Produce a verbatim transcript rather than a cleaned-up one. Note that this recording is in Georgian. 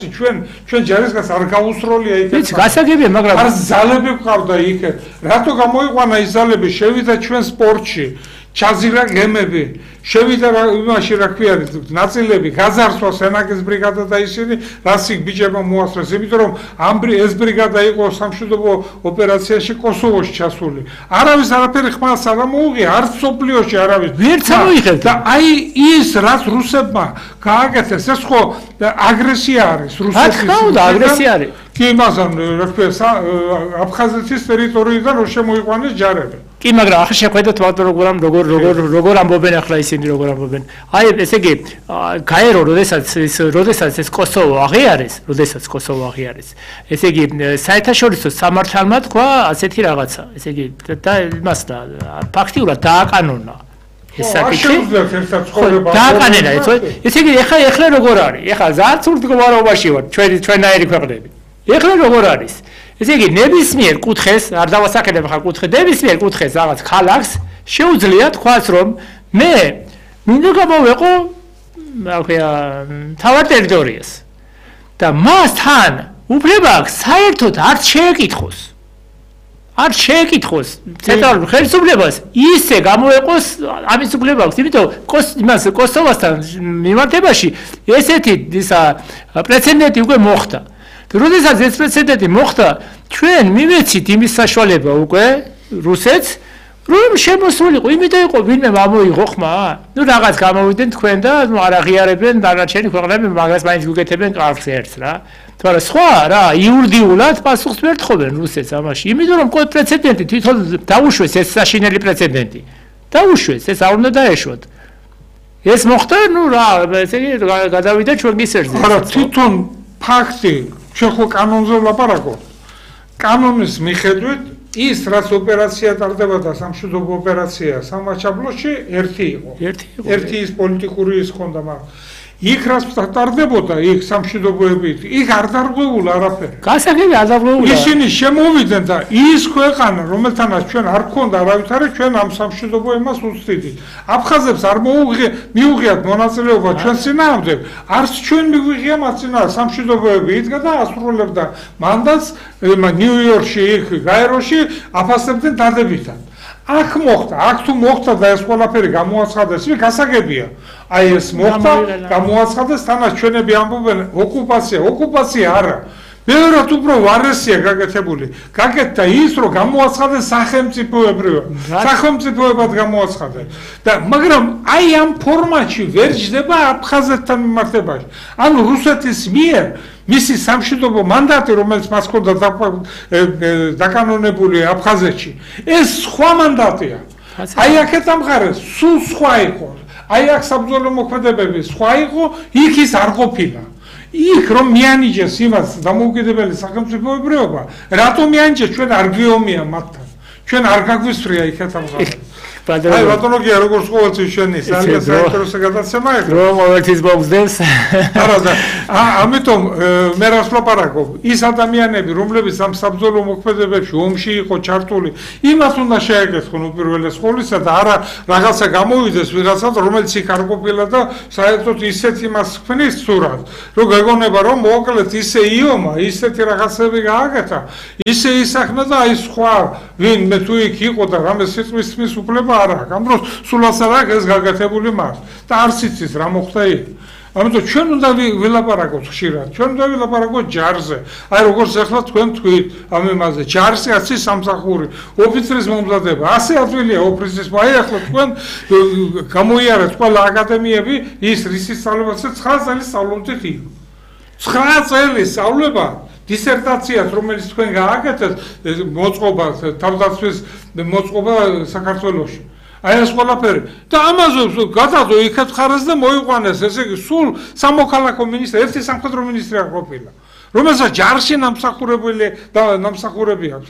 ჩვენ ჩვენ ჯარისკაც არ გაუსროლია იქ. იცი, გასაგებია, მაგრამ არ ზალები ყავდა იქ. რატო გამოიყვანა ის ზალები? შევიდა ჩვენ სპორტში. ჩაზირა გემები, შევიდა იმაში რა ქვია, ნაწილები, გაზარსვა სენაკის ბრიგადა და ისინი რასი ბიჭებმა მოასწრეს, იმიტომ რომ ამ ეს ბრიგადა იყო სამშვიდობო ოპერაციაში კოსოვოში ჩასული. არავის არაფერი ხმას არ მოუღია, არც სოფლიოში არავის. ვერც ამოიღებდა. და აი ის რაც რუსებმა გააკეთეს, ეს ხო აგრესია არის რუსეთის. რა თქმა უნდა, აგრესია არის. კი, მასან რა ქვია, აფხაზეთის ტერიტორიიდან რო შემოიყვანეს ჯარები. კი, მაგრამ ახლა შეხედოთ ბატონო როგორ როგორ როგორ როგორ ამბობენ ახლა ისინი როგორ ამბობენ. აი, ესე იგი, გაერო, როდესაც ეს როდესაც ეს კოსოვო აღიარეს, როდესაც კოსოვო აღიარეს. ესე იგი, საერთაშორისო სამართალმა თქვა ასეთი რაღაცა. ესე იგი, და იმას და ფაქტიურად დააკანონა. ეს საკითხი დააკანენა, ესე იგი, ეხლა ეხლა როგორ არის? ეხლა ძალიან სულ მდგომარეობაში ვარ, ჩვენი ჩვენაერი ქვეყნები. ეხლა როგორ არის? ესე იგი, ნებისმიერ კუთხეს, არ დავასახელებ ხარ კუთხე, ნებისმიერ კუთხეს რაღაც ქალაქს შეუძლია თქვას, რომ მე მინდა გამოვეყო, რა ქვია, თავარ ტერიტორიას. და მასთან უფლება აქვს საერთოდ არც შეეკითხოს. არ შეეკითხოს ცენტრალურ ხელისუფლებას ისე გამოეყოს ამის უფლება აქვს, იმიტომ იმას კოსოვოსთან მიმართებაში ესეთი ისა პრეცედენტი უკვე მოხდა. როდესაც ეს პრეცედენტი მოხდა, ჩვენ მივეცით იმის საშუალება უკვე რუსეთს, რომ შემოსულიყო, იმიტომ იყო ვინმე ამოიღო ხმა. ნუ რაღაც გამოვიდნენ თქვენ და ნუ არ აღიარებენ დანარჩენი ქვეყნები, მაგას მაინც გუკეთებენ კარგს ერთს რა. თორე სხვა რა, იურიდიულად პასუხს ვერ თხოვენ რუსეთს ამაში, იმიტომ რომ კოდ პრეცედენტი თვითონ დაუშვეს ეს საშინელი პრეცედენტი. დაუშვეს, ეს არ უნდა დაეშვათ. ეს მოხდა, ნუ რა, ესე იგი გადავიდა ჩვენ გისერზე. არა, თვითონ ფაქტი ჩვენ ხო კანონზე ვლაპარაკობ. კანონის მიხედვით ის რაც ოპერაცია ტარდება და სამშვიდობო ოპერაცია სამაჩაბლოში ერთი იყო. ერთი იყო. ერთი ის პოლიტიკური ის ხონდა, მაგრამ იქ რაც ტარდებოდა, იქ სამშვიდობოებით, იქ არ დარღვეულა არაფერი. გასაგებია, არ დარღვეულა. ისინი შემოვიდნენ და ის ქვეყანა, რომელთანაც ჩვენ არ გქონდა არავითარი, ჩვენ ამ სამშვიდობო ემას უცდიდით. აფხაზებს არ მიუღიათ მონაწილეობა ჩვენ წინააღმდეგ, არც ჩვენ მიგვიღია მათ წინააღმდეგ სამშვიდობოები იდგა და ასრულებდა მანდატს ნიუ-იორკში, იქ გაეროში აფასებდნენ დადებითად. აქ მოხდა, აქ თუ მოხდა და ეს ყველაფერი გამოაცხადეს, მე გასაგებია. აი ეს მოხდა, გამოაცხადეს, თანაც ჩვენები ამბობენ ოკუპაცია, ოკუპაცია არა. ბევრად უფრო ვარესია გაკეთებული. გაკეთდა ის, რომ გამოაცხადეს სახელმწიფოებრივად, სახელმწიფოებად გამოაცხადეს. და მაგრამ აი ამ ფორმატში ვერ ჯდება აფხაზეთთან მიმართებაში. ანუ რუსეთის მიერ მისი სამშვიდობო მანდატი, რომელიც მას ჰქონდა დაკანონებული აფხაზეთში, ეს სხვა მანდატია. აი აქეთ ამხარეს, სულ სხვა იყო. აი აქ საბრძოლო მოქმედებები სხვა იყო, იქ ის არ ყოფილა. იქ რომ მიანიჭეს იმას დამოუკიდებელი სახელმწიფოებრიობა, რატომ მიანიჭეს ჩვენ არ გვიომია მათთან. ჩვენ არ გაგვისწრია იქეთ ამხარეს. აი ბატონო გია როგორც ყოველთვის ჩვენი ძალიან საინტერესო გადაცემა იყო. რომ ყოველთვის მოგზდებს. არა და ამიტომ მე რას ვლაპარაკობ, ის ადამიანები, რომლებიც ამ საბრძოლო მოქმედებებში ომში იყო ჩართული, იმას უნდა შეეკითხონ უპირველეს ყოვლისა და არა რაღაცა გამოვიდეს ვიღაცად, რომელიც იქ არ ყოფილა და საერთოდ ისეთ იმას ქმნის სურათს, რომ გეგონება რომ მოკლედ ისე იომა, ისეთი რაღაცები გააკეთა, ისე ისახნა და აი სხვა ვინ მე თუ იქ იყო და რამე სიტყვის თმის უფლება არა აქვს. ამ დროს სულაც არ აქვს ეს გაკეთებული მას და არც იცის რა მოხდა იქ. ამიტომ ჩვენ უნდა ვილაპარაკოთ ხშირად, ჩვენ უნდა ვილაპარაკოთ ჯარზე. აი როგორც ახლა თქვენ თქვით ამ იმაზე, ჯარზე აცი სამსახური, ოფიცრის მომზადება, ასე ადვილია ოფიცრის, აი ახლა თქვენ გამოიარეთ ყველა აკადემიები ის რისის სწავლებაზე ცხრა წელი სწავლობდით იქ. ცხრა წელი სწავლება დისერტაციას, რომელიც თქვენ გააკეთეთ, მოწყობა, თავდაცვის მოწყობა საქართველოში. აი ეს ყველაფერი. და ამაზე გადადო იქეთ ხარეს და მოიყვანეს, ესე იგი, სულ სამოქალაქო მინისტრი, ერთი სამხედრო მინისტრი არ ყოფილა. რომელსაც ჯარში ნამსახურებელი და ნამსახურები აქვს.